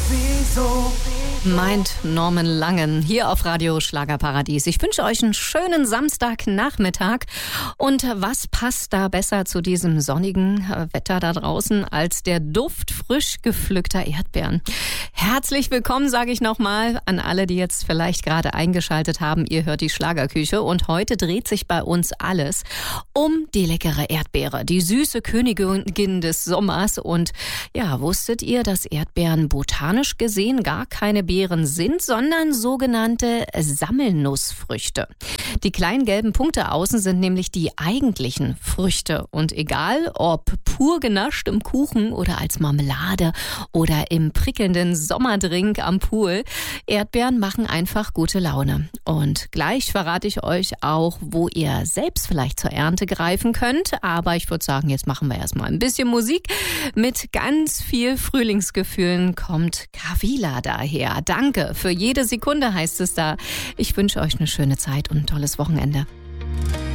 Meint Norman Langen hier auf Radio Schlagerparadies. Ich wünsche euch einen schönen Samstagnachmittag. Und was passt da besser zu diesem sonnigen Wetter da draußen als der Duft frisch gepflückter Erdbeeren? Herzlich willkommen, sage ich nochmal, an alle, die jetzt vielleicht gerade eingeschaltet haben. Ihr hört die Schlagerküche und heute dreht sich bei uns alles um die leckere Erdbeere, die süße Königin des Sommers. Und ja, wusstet ihr, dass Erdbeeren botanisch gesehen gar keine Beeren sind, sondern sogenannte Sammelnussfrüchte. Die kleinen gelben Punkte außen sind nämlich die eigentlichen Früchte. Und egal, ob pur genascht im Kuchen oder als Marmelade oder im prickelnden Sommerdrink am Pool, Erdbeeren machen einfach gute Laune. Und gleich verrate ich euch auch, wo ihr selbst vielleicht zur Ernte greifen könnt. Aber ich würde sagen, jetzt machen wir erstmal ein bisschen Musik. Mit ganz viel Frühlingsgefühlen kommt Kavila daher. Danke für jede Sekunde, heißt es da. Ich wünsche euch eine schöne Zeit und ein tolles Wochenende.